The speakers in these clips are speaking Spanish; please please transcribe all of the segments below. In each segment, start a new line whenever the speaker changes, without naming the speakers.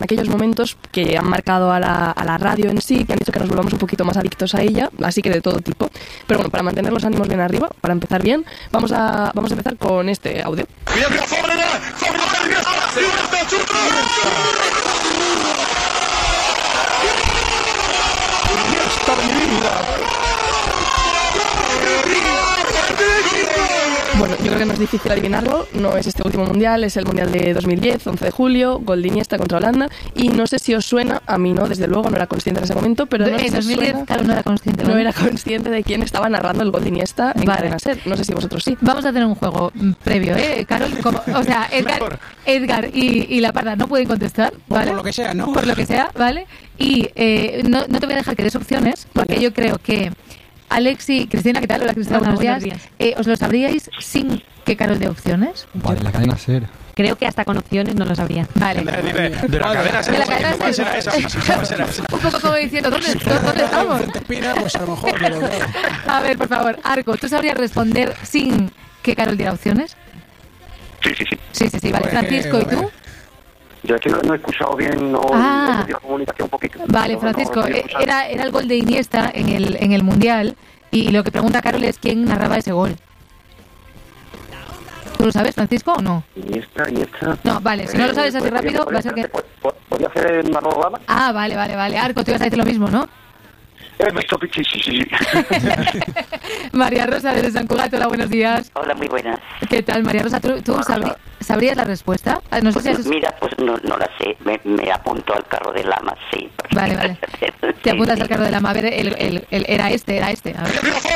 aquellos momentos que han marcado a la radio en sí, que han hecho que nos volvamos un poquito más adictos a ella, así que de todo tipo. Pero bueno, para mantener los ánimos bien arriba, para empezar bien, vamos a empezar con este audio. Bueno, yo creo que no es difícil adivinarlo, no es este último mundial, es el mundial de 2010, 11 de julio, gol de Iniesta contra Holanda, y no sé si os suena, a mí no, desde luego, no era consciente en ese momento, pero no sé si
2010,
suena,
claro, no era consciente. ¿Vale?
No era consciente de quién estaba narrando el gol de Iniesta en Cadena Ser, no sé si vosotros sí.
Vamos a hacer un juego previo, Carol, o sea, Edgar y La Parda no pueden contestar, ¿vale?
Por lo que sea, ¿no?
Por lo que sea, ¿vale? Y no te voy a dejar que des opciones, porque yo creo que Alex y Cristina, ¿qué tal? Hola, Cristina, buenos días. ¿Os lo sabríais sin que Carol dé opciones?
Vale, la Cadena Ser.
Creo que hasta con opciones no lo sabría.
Vale.
De la Cadena Ser.
De la Cadena Ser. Un poco como diciendo, ¿dónde estamos?
Pues a lo mejor.
A ver, por favor, Arco, ¿tú sabrías responder sin que Carol diera opciones?
Sí.
Sí, vale. Francisco, ¿y tú?
Yo aquí no he escuchado bien, no he tenido comunicación un poquito.
Vale, Francisco, era el gol de Iniesta en el Mundial, y lo que pregunta Carol es quién narraba ese gol. ¿Tú lo sabes, Francisco, o no?
Iniesta.
No, vale, si no lo sabes así rápido, va a ser que...
¿Podría hacer una Lama?
Ah, vale. Arco, tú ibas a decir lo mismo, ¿no?
Sí.
María Rosa, desde San Cugat, hola, buenos días.
Hola, muy buenas.
¿Qué tal, María Rosa? ¿Tú sabrías la respuesta? No sé si
Mira, pues no la sé. Me apunto al carro de Lama, sí.
Vale. Te apuntas al carro de Lama. A ver, era este. A ver.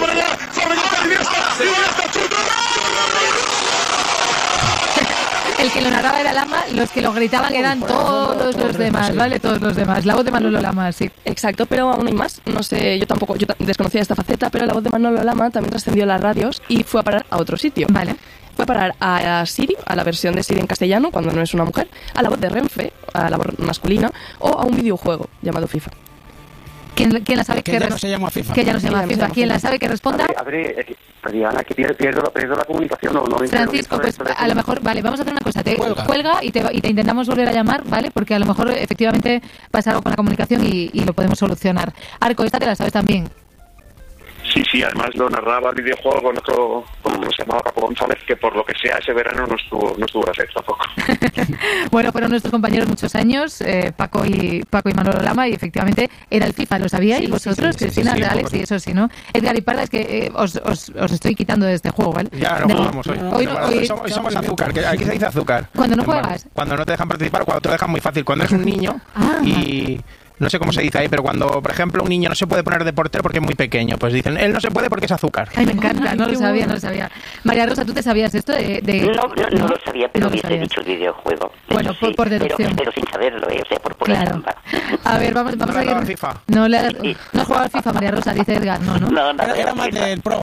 El que lo narraba era Lama, los que lo gritaban eran todos los demás, ¿vale? Todos los demás. La voz de Manolo Lama, sí.
Exacto, pero aún hay más. No sé, yo desconocía esta faceta, pero la voz de Manolo Lama también trascendió las radios y fue a parar a otro sitio.
Vale.
Fue a parar a Siri, a la versión de Siri en castellano, cuando no es una mujer, a la voz de Renfe, a la voz masculina, o a un videojuego llamado FIFA.
¿Quién la sabe
que ya no se llama FIFA?
Que ya no se llama FIFA. ¿Quién la sabe que responda?
Adriana, que pierdo la comunicación. No
Francisco, pues a lo mejor, vale, vamos a hacer una cosa. Te cuelga y te intentamos volver a llamar, ¿vale? Porque a lo mejor efectivamente pasa algo con la comunicación y lo podemos solucionar. Arco, esta te la sabes también.
Sí, además lo narraba el videojuego con otro, como se llamaba, Paco González, que por lo que sea ese verano no estuvo gracias tampoco.
Bueno, fueron nuestros compañeros muchos años, Paco y Manolo Lama, y efectivamente era el FIFA, ¿lo sabíais vosotros? Cristina, Alex, y eso sí, ¿no? Edgar y Parda, es que os estoy quitando de este juego, ¿vale?
Ya no jugamos hoy. Hoy somos azúcar, que aquí se dice azúcar.
¿Cuando no juegas?
Cuando no te dejan participar, cuando te lo dejan muy fácil. Cuando eres un niño y... No sé cómo se dice ahí, pero cuando, por ejemplo, un niño no se puede poner de portero porque es muy pequeño, pues dicen, él no se puede porque es azúcar.
Ay, me encanta, no lo sabía. María Rosa, ¿tú te sabías esto
No lo sabía, pero hubiese dicho el videojuego.
Bueno,
sí,
por deducción.
Pero sin saberlo, o sea, por
claro.
trampa.
A ver, vamos a ir...
al FIFA.
No jugaba al FIFA, María Rosa, dice Edgar,
No,
era más del pro.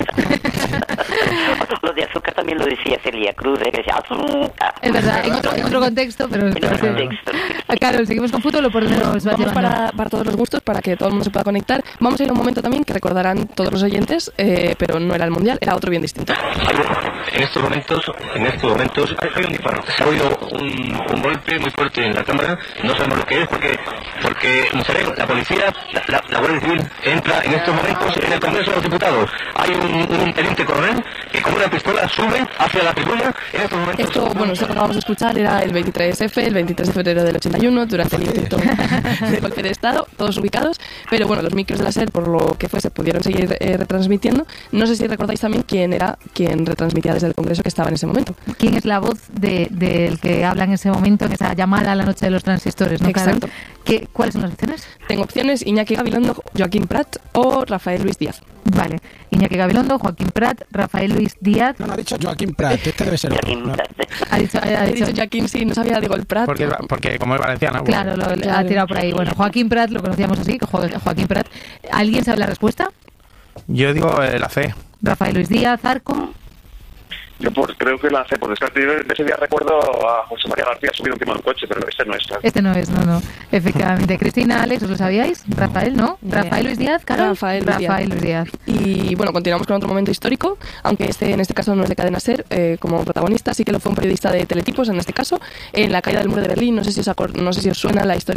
Lo de azúcar también lo decía Celia Cruz, que decía azúcar.
Es verdad, en otro contexto, pero... Carol, ¿seguimos con fútbol o por dónde nos va llevando?
Para todos los gustos, para que todo el mundo se pueda conectar. Vamos a ir a un momento también que recordarán todos los oyentes, pero no era el mundial, era otro bien distinto.
En estos momentos hay un disparo. Se ha oído un golpe muy fuerte en la cámara, no sabemos lo que es porque la policía, la Guardia Civil entra en estos momentos en el Congreso de los Diputados. Hay un teniente coronel que con una pistola sube hacia la tribuna en estos momentos.
Esto que acabamos de escuchar era el 23F, el 23 de febrero del 81, durante el intento de golpe de Estado, todos ubicados, pero bueno, los micros de la SER, por lo que fuese, pudieron seguir retransmitiendo. No sé si recordáis también quién era quien retransmitía desde el Congreso que estaba en ese momento.
¿Quién es la voz del que habla en ese momento, en esa llamada a la noche de los transistores, ¿no?
Exacto.
¿Cuáles son las opciones?
Tengo opciones: Iñaki Gabilondo, Joaquín Prat o Rafael Luis Díaz.
Vale, Iñaki Gabilondo, Joaquín Prat, Rafael Luis Díaz.
No, ha dicho Joaquín Prat, este debe ser otro. No.
Ha dicho
Joaquín, sí, no sabía, digo el Prat.
Porque como es valenciano.
Claro, lo ha tirado por ahí. Bueno, Joaquín Prat, lo conocíamos así, Joaquín Prat. ¿Alguien sabe la respuesta?
Yo digo la C.
Rafael Luis Díaz, Arco.
Yo creo que la C, por descarte. De ese día recuerdo a José María García subido encima del coche, pero este no es.
Este no es, no. Efectivamente. Cristina, Alex, ¿os lo sabíais? Rafael, ¿no? Rafael Luis Díaz, Carol.
Rafael Luis Díaz. Y bueno, continuamos con otro momento histórico, aunque en este caso no es de Cadena SER como protagonista, sí que lo fue un periodista de Teletipos, en este caso, en la caída del muro de Berlín. No sé si os suena la historia